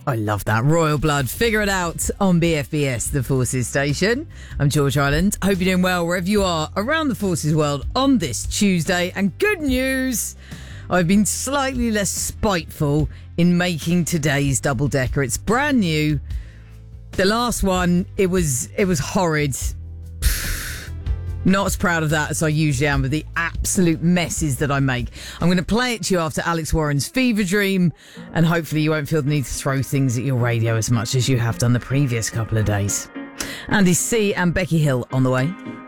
I love that. Royal Blood. Figure it out on BFBS, the Forces station. I'm George Ireland. Hope you're doing well wherever you are around the Forces world on this Tuesday. And good news, I've been slightly less spiteful in making today's double-decker. It's brand new. The last one, it was horrid. Not as proud of that as I usually am with the absolute messes that I make. I'm going to play it to you after Alex Warren's Fever Dream, and hopefully you won't feel the need to throw things at your radio as much as you have done the previous couple of days. Andy C and Becky Hill on the way.